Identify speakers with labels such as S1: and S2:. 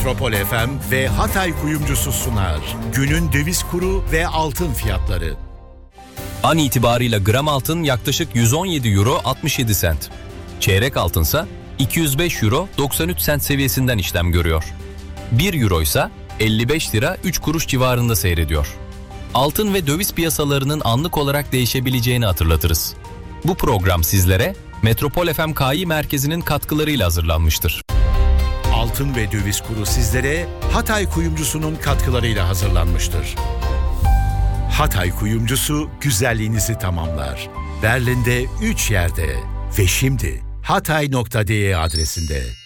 S1: Metropol FM ve Hatay Kuyumcusu sunar. Günün döviz kuru ve altın fiyatları.
S2: An itibarıyla gram altın yaklaşık 117 euro 67 sent. Çeyrek altınsa 205 euro 93 sent seviyesinden işlem görüyor. 1 euro ise 55 lira 3 kuruş civarında seyrediyor. Altın ve döviz piyasalarının anlık olarak değişebileceğini hatırlatırız. Bu program sizlere Metropol FM Kİ Merkezi'nin katkılarıyla hazırlanmıştır.
S1: Altın ve döviz kuru sizlere Hatay Kuyumcusu'nun katkılarıyla hazırlanmıştır. Hatay Kuyumcusu güzelliğinizi tamamlar. Berlin'de 3 yerde ve şimdi hatay.de adresinde.